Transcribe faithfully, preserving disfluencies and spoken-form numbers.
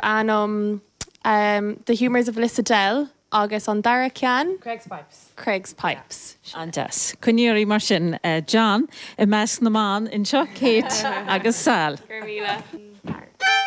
anm um, The Humours of Lissadell agus an dara cean Craig's Pipes. Craig's Pipes. Andas. Cynnirí mar sin uh, John, y mes na man in seo Kate agus Sal. Gurmíle.